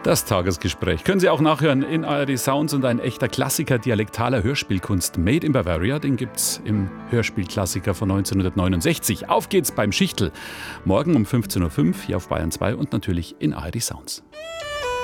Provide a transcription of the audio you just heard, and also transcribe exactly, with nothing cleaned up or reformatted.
Das Tagesgespräch können Sie auch nachhören in A R D Sounds und ein echter Klassiker dialektaler Hörspielkunst Made in Bavaria, den gibt's im Hörspielklassiker von neunzehnhundertneunundsechzig. Auf geht's beim Schichtl. Morgen um fünfzehn Uhr fünf hier auf Bayern zwei und natürlich in A R D Sounds.